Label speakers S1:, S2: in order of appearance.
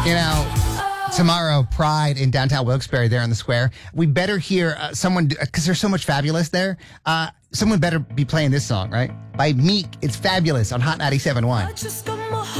S1: You know, tomorrow, Pride in downtown Wilkes-Barre there on the square. We better hear someone, because there's so much fabulous there. Someone better be playing this song, right? By Meek. It's Fabulous on Hot 97.1.